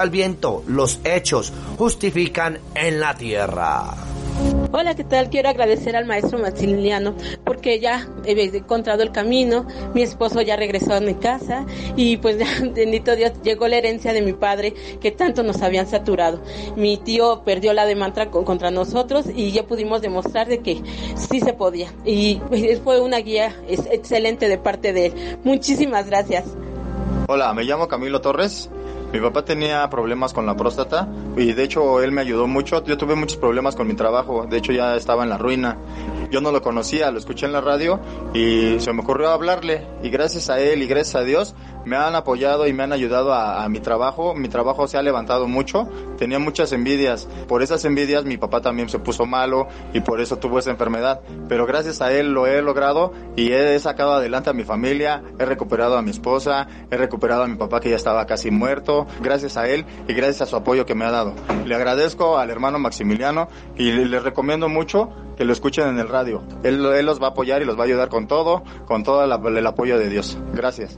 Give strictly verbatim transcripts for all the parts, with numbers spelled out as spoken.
al viento, los hechos justifican en la tierra. Hola, ¿qué tal? Quiero agradecer al maestro Maximiliano porque ya he encontrado el camino, mi esposo ya regresó a mi casa y pues ya, bendito Dios, llegó la herencia de mi padre que tanto nos habían saturado. Mi tío perdió la demanda contra nosotros y ya pudimos demostrar de que sí se podía y fue una guía excelente de parte de él. Muchísimas gracias. Hola, me llamo Camilo Torres. Mi papá tenía problemas con la próstata y de hecho él me ayudó mucho. Yo tuve muchos problemas con mi trabajo, de hecho ya estaba en la ruina. Yo no lo conocía, lo escuché en la radio y se me ocurrió hablarle y gracias a él y gracias a Dios me han apoyado y me han ayudado a, a mi trabajo. Mi trabajo se ha levantado mucho, tenía muchas envidias. Por esas envidias mi papá también se puso malo y por eso tuvo esa enfermedad. Pero gracias a él lo he logrado y he sacado adelante a mi familia, he recuperado a mi esposa, he recuperado a mi papá que ya estaba casi muerto. Gracias a él y gracias a su apoyo que me ha dado. Le agradezco al hermano Maximiliano y le, le recomiendo mucho que lo escuchen en el radio. Él, él los va a apoyar y los va a ayudar con todo, con todo la, el apoyo de Dios. Gracias.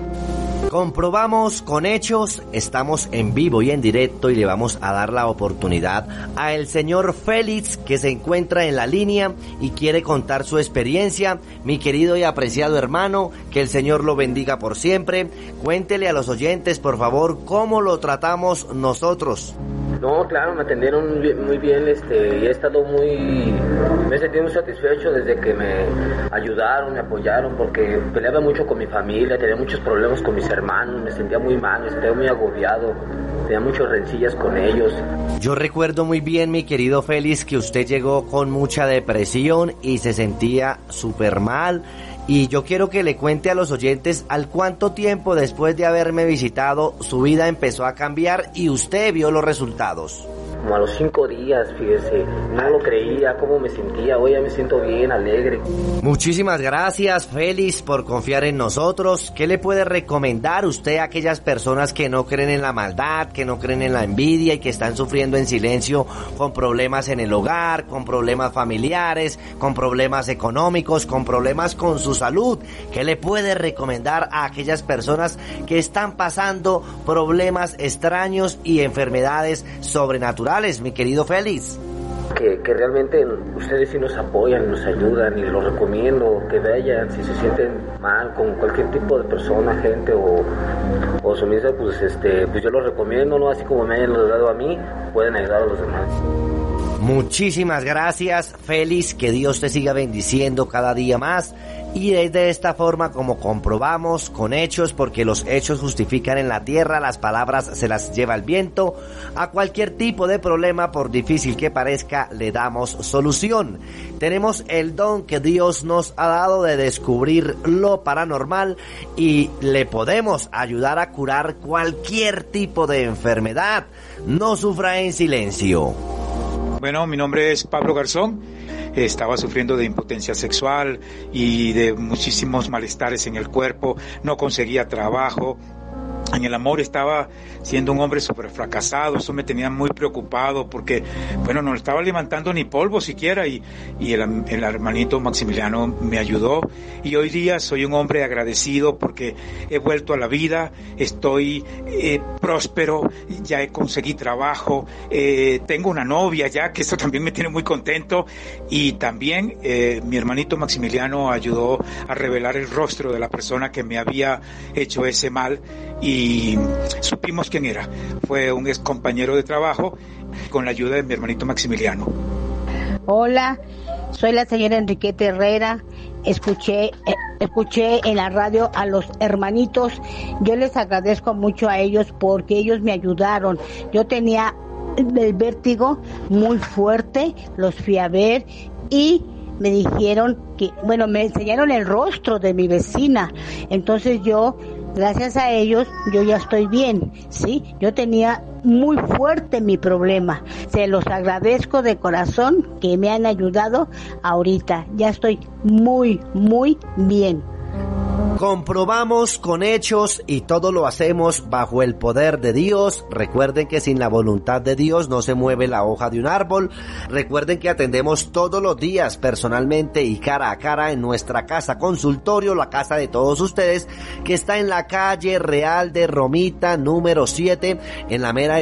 Comprobamos con hechos, estamos en vivo y en directo y le vamos a dar la oportunidad a el señor Félix que se encuentra en la línea y quiere contar su experiencia. Mi querido y apreciado hermano, que el Señor lo bendiga por siempre. Cuéntele a los oyentes, por favor, cómo lo tratamos nosotros. No, claro, me atendieron muy bien, este, y he estado muy, me he sentido muy satisfecho desde que me ayudaron, me apoyaron, porque peleaba mucho con mi familia, tenía muchos problemas con mis hermanos, me sentía muy mal, me sentía muy agobiado, tenía muchas rencillas con ellos. Yo recuerdo muy bien, mi querido Félix, que usted llegó con mucha depresión y se sentía súper mal. Y yo quiero que le cuente a los oyentes al cuánto tiempo después de haberme visitado su vida empezó a cambiar y usted vio los resultados. Como a los cinco días, fíjese, no lo creía, cómo me sentía, hoy ya me siento bien, alegre. Muchísimas gracias, Félix, por confiar en nosotros. ¿Qué le puede recomendar usted a aquellas personas que no creen en la maldad, que no creen en la envidia y que están sufriendo en silencio con problemas en el hogar, con problemas familiares, con problemas económicos, con problemas con su salud? ¿Qué le puede recomendar a aquellas personas que están pasando problemas extraños y enfermedades sobrenaturales? Mi querido Félix. Que, que realmente ustedes sí nos apoyan, nos ayudan y los recomiendo que vayan si se sienten mal con cualquier tipo de persona, gente o, o sumisa, pues este, pues yo los recomiendo, ¿no? Así como me hayan ayudado a mí, pueden ayudar a los demás. Muchísimas gracias, Félix, que Dios te siga bendiciendo cada día más. Y es de esta forma como comprobamos con hechos, porque los hechos justifican en la tierra, las palabras se las lleva el viento. A cualquier tipo de problema, por difícil que parezca, le damos solución. Tenemos el don que Dios nos ha dado de descubrir lo paranormal y le podemos ayudar a curar cualquier tipo de enfermedad. No sufra en silencio. Bueno, mi nombre es Pablo Garzón. Estaba sufriendo de impotencia sexual y de muchísimos malestares en el cuerpo, no conseguía trabajo. En el amor estaba siendo un hombre súper fracasado, eso me tenía muy preocupado porque, bueno, no estaba levantando ni polvo siquiera y, y el, el hermanito Maximiliano me ayudó y hoy día soy un hombre agradecido porque he vuelto a la vida, estoy eh, próspero, ya he conseguido trabajo, eh, tengo una novia ya, que eso también me tiene muy contento y también eh, mi hermanito Maximiliano ayudó a revelar el rostro de la persona que me había hecho ese mal y y supimos quién era. Fue un ex compañero de trabajo con la ayuda de mi hermanito Maximiliano. Hola, soy la señora Enriqueta Herrera. Escuché, eh, escuché en la radio a los hermanitos. Yo les agradezco mucho a ellos porque ellos me ayudaron. Yo tenía el vértigo muy fuerte, los fui a ver y me dijeron que, bueno, me enseñaron el rostro de mi vecina. Entonces yo, gracias a ellos, yo ya estoy bien, ¿sí? Yo tenía muy fuerte mi problema. Se los agradezco de corazón que me han ayudado ahorita. Ya estoy muy, muy bien. Comprobamos con hechos y todo lo hacemos bajo el poder de Dios. Recuerden que sin la voluntad de Dios no se mueve la hoja de un árbol. Recuerden que atendemos todos los días personalmente y cara a cara en nuestra casa consultorio, la casa de todos ustedes, que está en la calle Real de Romita número siete, en la mera